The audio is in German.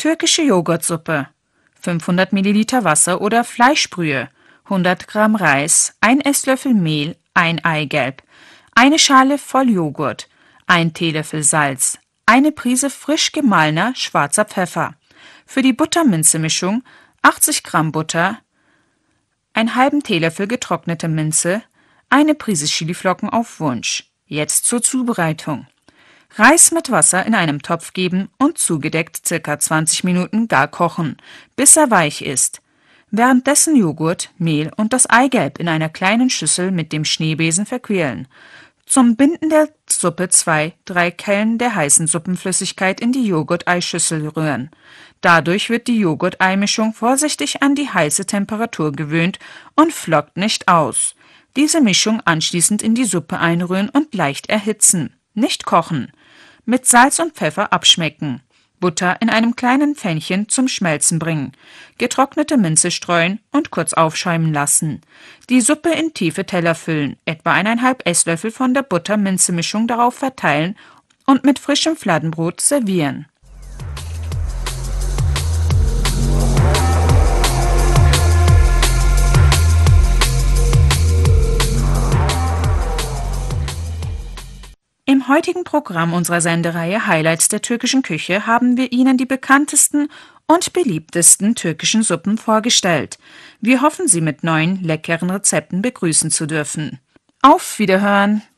Türkische Joghurtsuppe: 500 Milliliter Wasser oder Fleischbrühe, 100 Gramm Reis, 1 Esslöffel Mehl, ein Eigelb, eine Schale voll Joghurt, 1 Teelöffel Salz, eine Prise frisch gemahlener schwarzer Pfeffer. Für die Butter-Minze-Mischung 80 Gramm Butter, einen halben Teelöffel getrocknete Minze, eine Prise Chiliflocken auf Wunsch. Jetzt zur Zubereitung. Reis mit Wasser in einem Topf geben und zugedeckt ca. 20 Minuten gar kochen, bis er weich ist. Währenddessen Joghurt, Mehl und das Eigelb in einer kleinen Schüssel mit dem Schneebesen verquirlen. Zum Binden der Suppe 2-3 Kellen der heißen Suppenflüssigkeit in die Joghurt-Eischüssel rühren. Dadurch wird die Joghurt-Ei-Mischung vorsichtig an die heiße Temperatur gewöhnt und flockt nicht aus. Diese Mischung anschließend in die Suppe einrühren und leicht erhitzen. Nicht kochen. Mit Salz und Pfeffer abschmecken. Butter in einem kleinen Pfännchen zum Schmelzen bringen, getrocknete Minze streuen und kurz aufschäumen lassen. Die Suppe in tiefe Teller füllen, etwa 1,5 Esslöffel von der Butter-Minze-Mischung darauf verteilen und mit frischem Fladenbrot servieren. Im heutigen Programm unserer Sendereihe Highlights der türkischen Küche haben wir Ihnen die bekanntesten und beliebtesten türkischen Suppen vorgestellt. Wir hoffen, Sie mit neuen, leckeren Rezepten begrüßen zu dürfen. Auf Wiederhören!